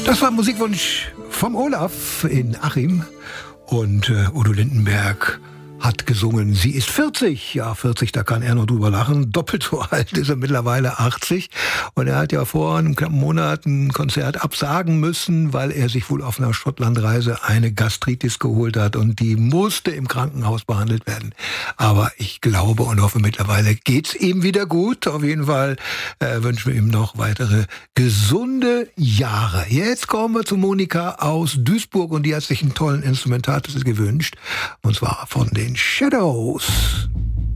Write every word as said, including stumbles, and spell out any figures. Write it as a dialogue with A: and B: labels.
A: Das war Musikwunsch vom Olaf in Achim. Und äh, Udo Lindenberg hat gesungen, sie ist vierzig. Ja, vierzig, da kann er noch drüber lachen. Doppelt so alt ist er mittlerweile, achtzig. Und er hat ja vor einem knappen Monat ein Konzert absagen müssen, weil er sich wohl auf einer Schottlandreise eine Gastritis geholt hat. Und die musste im Krankenhaus behandelt werden. Aber ich glaube und hoffe, mittlerweile geht's ihm wieder gut. Auf jeden Fall äh, wünschen wir ihm noch weitere gesunde Jahre. Jetzt kommen wir zu Monika aus Duisburg und die hat sich einen tollen Instrumentaltitel gewünscht. Und zwar von den Shadows.